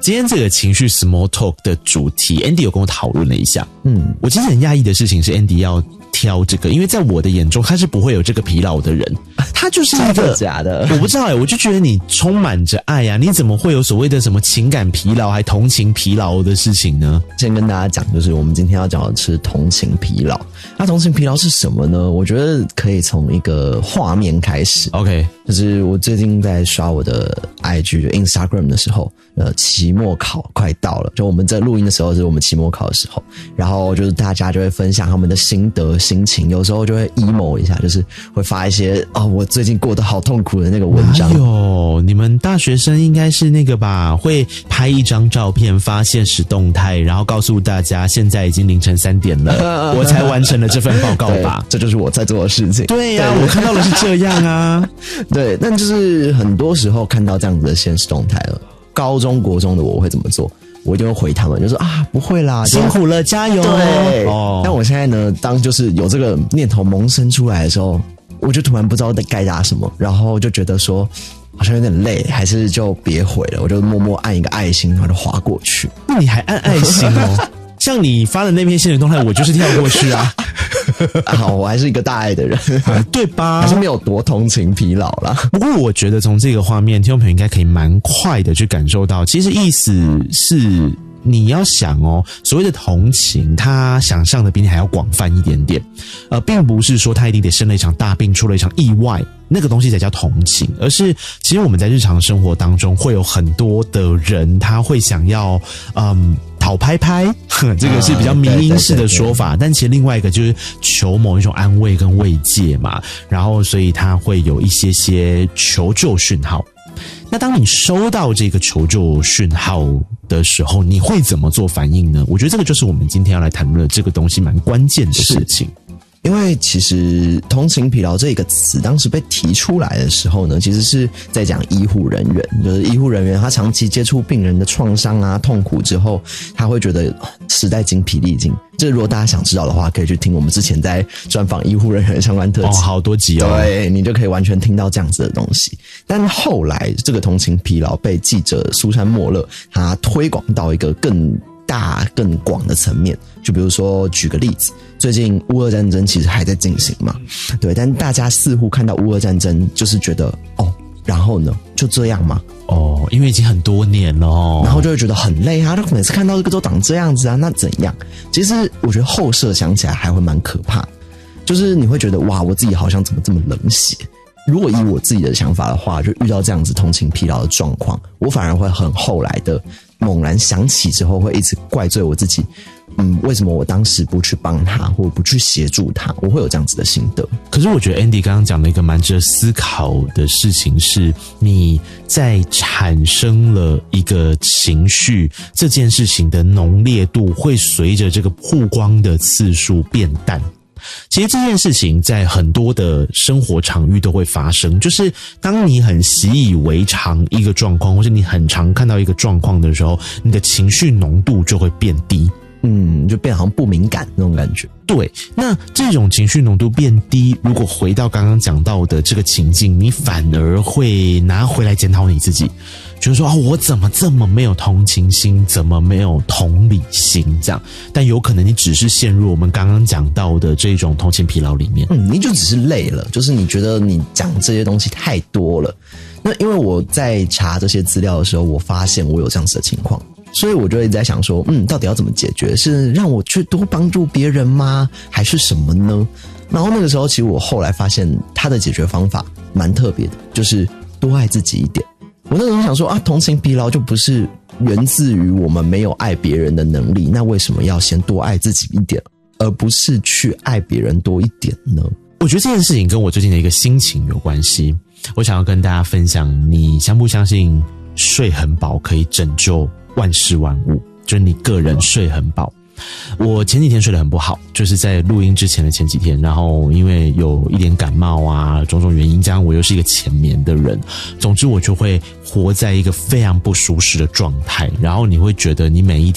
今天这个情绪 small talk 的主题 Andy 有跟我讨论了一下。我其实很讶异的事情是 Andy 要挑这个，因为在我的眼中他是不会有这个疲劳的人，他就是一个假的， 我不知道我就觉得你充满着爱啊，你怎么会有所谓的什么情感疲劳还同情疲劳的事情呢？ 先跟大家讲，就是我们今天要讲的是同情疲劳。那同情疲劳是什么呢？我觉得可以从一个画面开始。 OK， 就是我最近在刷我的 IG 就 Instagram 的时候，期末考快到了，就我们在录音的时候是我们期末考的时候，然后就是大家就会分享他们的心得心情，有时候就会 emo 一下，就是会发一些我最近过得好痛苦的那个文章。 哎呦，你们大学生应该是那个吧，会拍一张照片发现实动态，然后告诉大家现在已经凌晨3点了我才完成了这份报告吧。 这就是我在做的事情。 对呀，我看到的是这样啊。 对，但就是很多时候看到这样子的现实动态了，高中国中的我会怎么做？我一定会回他们，就说不会啦， 辛苦了，加油。 对，但我现在呢，当就是有这个念头萌生出来的时候，我就突然不知道该答什么，然后就觉得说好像有点累，还是就别回了，我就默默按一个爱心，然后就滑过去。 那你还按爱心哦？像你发的那篇现实动态，我就是跳过去啊。 好，我还是一个大爱的人， 对吧？ 还是没有多同情疲劳啦。 不过我觉得从这个画面，听众朋友应该可以蛮快的去感受到，其实意思是你要想所谓的同情，他想象的比你还要广泛一点点。并不是说他一定得生了一场大病，出了一场意外，那个东西才叫同情，而是其实我们在日常生活当中会有很多的人，他会想要讨拍拍，这个是比较民音式的说法，但其实另外一个就是求某一种安慰跟慰藉嘛，然后所以他会有一些求救讯号。那当你收到这个求救讯号的时候，你会怎么做反应呢？我觉得这个就是我们今天要来谈论的这个东西蛮关键的事情。 因为其实同情疲劳这个词当时被提出来的时候呢，其实是在讲医护人员，就是医护人员他长期接触病人的创伤啊痛苦之后，他会觉得时代精疲力尽。这如果大家想知道的话，可以去听我们之前在专访医护人员的相关特辑， 好多集哦。 对，你就可以完全听到这样子的东西。但后来这个同情疲劳被记者苏珊莫勒他推广到一个更大更广的层面，就比如说举个例子，最近乌俄战争其实还在进行嘛，对，但大家似乎看到乌俄战争就是觉得然后呢就这样嘛， 因为已经很多年了然后就会觉得很累啊，每次看到这个都长这样子啊，那怎样？其实我觉得后设想起来还会蛮可怕，就是你会觉得哇，我自己好像怎么这么冷血。如果以我自己的想法的话，就遇到这样子同情疲劳的状况，我反而会很后来的猛然想起之后，会一直怪罪我自己，为什么我当时不去帮他，或不去协助他，我会有这样子的心得。 可是我觉得 Andy 刚刚讲了一个蛮值得思考的事情，是你在产生了一个情绪，这件事情的浓烈度会随着这个曝光的次数变淡。其实这件事情在很多的生活场域都会发生，就是当你很习以为常一个状况，或是你很常看到一个状况的时候，你的情绪浓度就会变低， 就变好像不敏感那种感觉。 对，那这种情绪浓度变低，如果回到刚刚讲到的这个情境，你反而会拿回来检讨你自己，觉得说我怎么这么没有同情心，怎么没有同理心这样。但有可能你只是陷入我们刚刚讲到的这种同情疲劳里面。 你就只是累了，就是你觉得你讲这些东西太多了。那因为我在查这些资料的时候，我发现我有这样子的情况，所以我就一直在想说，到底要怎么解决？是让我去多帮助别人吗？还是什么呢？然后那个时候，其实我后来发现他的解决方法蛮特别的，就是多爱自己一点。我那时候想说同情疲劳就不是源自于我们没有爱别人的能力，那为什么要先多爱自己一点，而不是去爱别人多一点呢？ 我觉得这件事情跟我最近的一个心情有关系。我想要跟大家分享，你相不相信睡很饱可以拯救万事万物？就是你个人睡很饱。我前几天睡得很不好，就是在录音之前的前几天，然后因为有一点感冒啊，种种原因，加上我又是一个浅眠的人，总之我就会活在一个非常不舒适的状态，然后你会觉得你每一